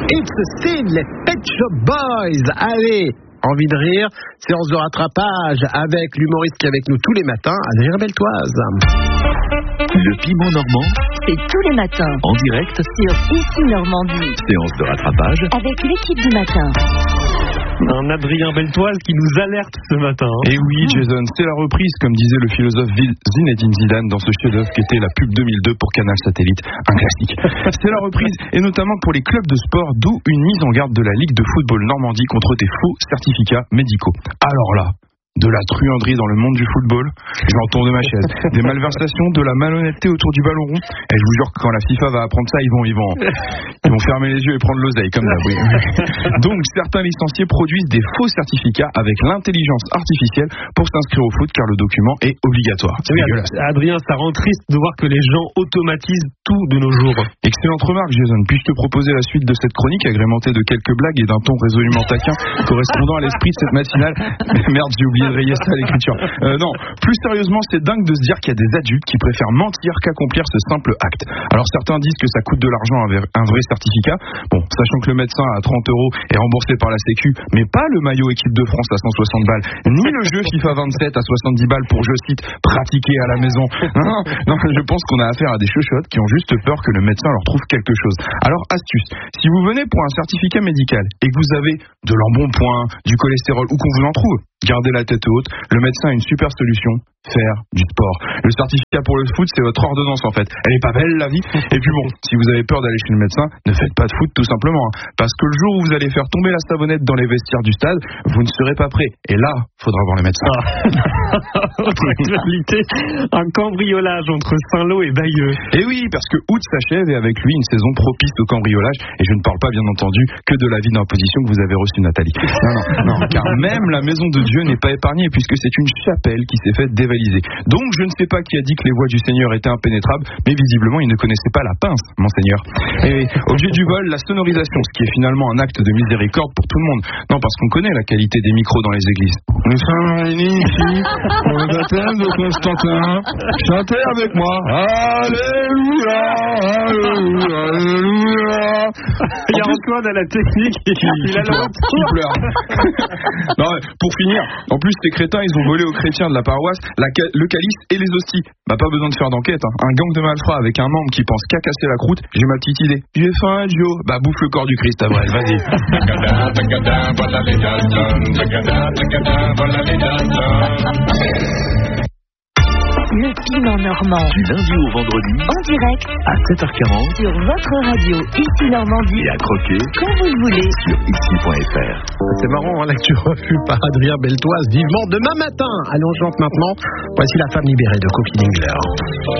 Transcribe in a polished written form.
It's a Sin, les Pet Shop Boys. Allez, envie de rire, séance de rattrapage avec l'humoriste qui est avec nous tous les matins, Adrien Beltoise. Le piment normand, c'est tous les matins en direct sur Ici Normandie. Séance de rattrapage Avec l'équipe du matin. Un Adrien Beltoise qui nous alerte ce matin. Et oui, Jason, c'est la reprise, comme disait le philosophe Zinedine Zidane dans ce chef-d'œuvre qui était la pub 2002 pour Canal Satellite, un classique. C'est la reprise, et notamment pour les clubs de sport, d'où une mise en garde de la Ligue de football Normandie contre des faux certificats médicaux. Alors là, de la truanderie dans le monde du football, j'en tourne de ma chaise. Des malversations, de la malhonnêteté autour du ballon rond. Et je vous jure que quand la FIFA va apprendre ça, ils vont fermer les yeux et prendre l'oseille, comme d'hab. Oui. Donc, certains licenciés produisent des faux certificats avec l'intelligence artificielle pour s'inscrire au foot, car le document est obligatoire. C'est dégueulasse. Adrien, ça rend triste de voir que les gens automatisent tout de nos jours. Excellente remarque, Jason. Puis-je te proposer la suite de cette chronique agrémentée de quelques blagues et d'un ton résolument taquin correspondant à l'esprit de cette matinale? Merde, j'ai oublié de rayer ça à l'écriture. Non, plus sérieusement, c'est dingue de se dire qu'il y a des adultes qui préfèrent mentir qu'accomplir ce simple acte. Alors certains disent que ça coûte de l'argent un vrai certificat. Bon, sachant que le médecin à 30 € est remboursé par la Sécu, mais pas le maillot équipe de France à 160 balles, ni le jeu FIFA 27 à 70 balles pour, je cite, pratiquer à la maison. Non, je pense qu'on a affaire à des chochottes qui ont juste peur que le médecin leur trouve quelque chose. Alors, astuce, si vous venez pour un certificat médical et que vous avez de l'embonpoint, du cholestérol ou qu'on vous en trouve, gardez la tête haute, le médecin a une super solution, faire du sport. Le certificat pour le foot, c'est votre ordonnance en fait. Elle est pas belle la vie. Et puis bon, si vous avez peur d'aller chez le médecin, ne faites pas de foot tout simplement. Parce que le jour où vous allez faire tomber la savonnette dans les vestiaires du stade, vous ne serez pas prêt. Et là, faudra voir le médecin. Autre actualité, un cambriolage entre Saint-Lô et Bayeux. Et oui, parce que août s'achève et avec lui une saison propice au cambriolage. Et je ne parle pas bien entendu que de l'avis d'imposition que vous avez reçu, Nathalie. Non, car même la maison de Dieu n'est pas épargnée puisque c'est une chapelle qui s'est faite dévaliser. Donc je ne sais pas qui a dit que les voies du Seigneur étaient impénétrables, mais visiblement il ne connaissait pas la pince, monseigneur. Et objet du vol, la sonorisation, ce qui est finalement un acte de miséricorde pour tout le monde. Non, parce qu'on connaît la qualité des micros dans les églises. Nous sommes réunis ici pour le baptême de Constantin. Chantez avec moi. Alléluia, alléluia, alléluia. Il y a Antoine à la technique il a qui pleure. Non, pour finir, en plus ces crétins ils ont volé aux chrétiens de la paroisse le calice et les hosties. Bah pas besoin de faire d'enquête. Un gang de malfrats avec un membre qui pense qu'à casser la croûte, j'ai ma petite idée. J'ai faim, Joe. Bah bouffe le corps du Christ, Avril, vas-y. Le piment normand. Du lundi au vendredi En direct à 7h40 sur votre radio Ici Normandie. et à croquer Quand vous le voulez. sur ici.fr. C'est marrant, l'actu revue par Adrien Beltoise. Vivement demain matin. Allons, on chante maintenant. Voici La femme libérée de Kofi Dingler.